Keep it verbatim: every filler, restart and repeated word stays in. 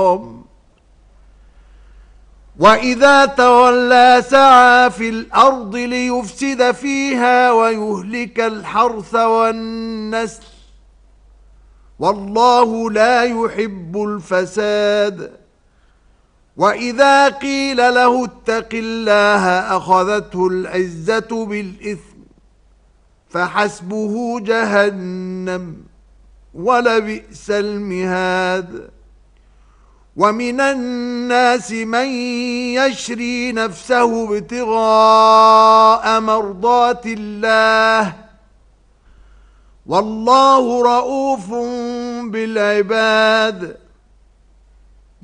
وَإِذَا تَوَلَّى سَعَى فِي الْأَرْضِ لِيُفْسِدَ فِيهَا وَيُهْلِكَ الْحَرْثَ وَالنَّسْلَ وَاللَّهُ لَا يُحِبُّ الْفَسَادَ. وَإِذَا قِيلَ لَهُ اتَّقِ اللَّهَ أَخَذَتْهُ الْعِزَّةُ بِالْإِثْمِ فَحَسْبُهُ جَهَنَّمُ وَلَبِئْسَ الْمِهَادُ. وَمِنَ النَّاسِ مَن يَشْرِي نَفْسَهُ ابْتِغَاءَ مَرْضَاتِ اللَّهِ وَاللَّهُ رَءُوفٌ بِالْعِبَادِ.